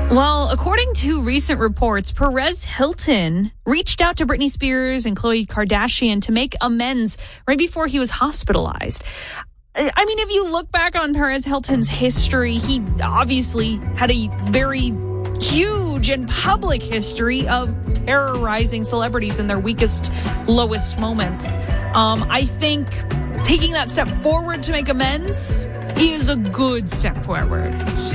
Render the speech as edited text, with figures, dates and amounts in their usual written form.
Well, according to recent reports, Perez Hilton reached out to Britney Spears and Khloe Kardashian to make amends right before he was hospitalized. I mean, if you look back on Perez Hilton's history, he obviously had a very huge and public history of terrorizing celebrities in their weakest, lowest moments. I think taking that step forward to make amends is a good step forward.